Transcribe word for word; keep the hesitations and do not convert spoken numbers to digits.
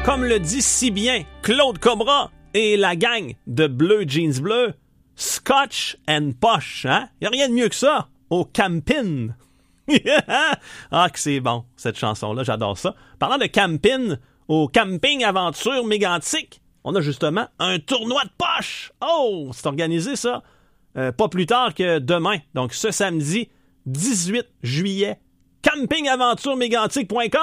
Comme le dit si bien Claude Cobra et la gang de Bleu Jeans Bleu, Scotch and Posh, hein? Y a rien de mieux que ça au camping. Ah, que c'est bon, cette chanson-là, j'adore ça. Parlant de camping, au Camping Aventure Mégantic, on a justement un tournoi de poche. Oh, c'est organisé ça. Euh, pas plus tard que demain, donc ce samedi dix-huit juillet. camping aventure mégantic point com